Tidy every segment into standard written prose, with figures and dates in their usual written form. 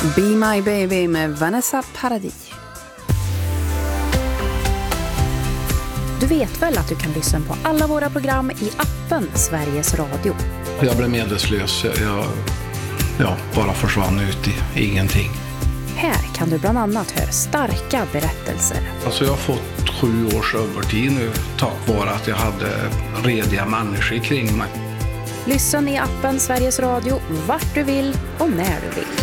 Be My Baby med Vanessa Paradis. Du vet väl att du kan lyssna på alla våra program i appen Sveriges Radio? Jag blev medvetslös. Jag bara försvann ut i ingenting. Här kan du bland annat höra starka berättelser. Alltså jag har fått 7 års övertid nu tack vare att jag hade rediga människor kring mig. Lyssna i appen Sveriges Radio vart du vill och när du vill.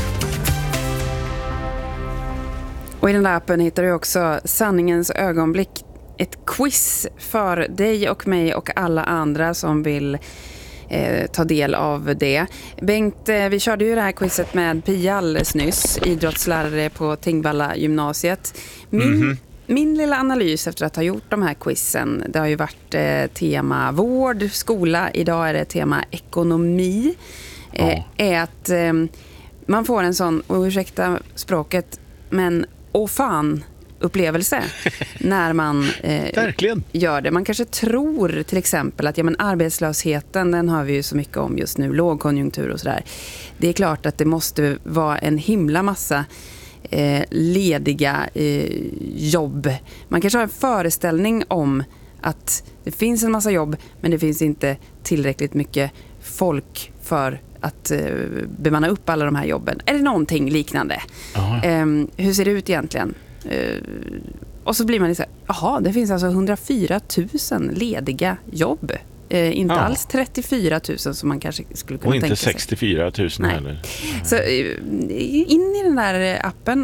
Och i den där appen hittar du också Sanningens ögonblick. Ett quiz för dig och mig och alla andra som vill ta del av det. Bengt, vi körde ju det här quizet med Pia alldeles nyss, idrottslärare på Tingvalla gymnasiet. Min lilla analys efter att ha gjort de här quizen, det har ju varit tema vård, skola, idag är det tema ekonomi, är att man får en sån, och ursäkta språket, men fan upplevelse när man gör det. Man kanske tror till exempel att arbetslösheten, den har vi ju så mycket om just nu, lågkonjunktur och sådär. Det är klart att det måste vara en himla massa lediga jobb. Man kanske har en föreställning om att det finns en massa jobb, men det finns inte tillräckligt mycket folk för att bemanna upp alla de här jobben. Är det någonting liknande? Hur ser det ut egentligen? Och så blir man så här, jaha, det finns alltså 104 000 lediga jobb. Inte alls 34 000 som man kanske skulle kunna tänka sig. Och inte 64 000 heller. Så in i den där appen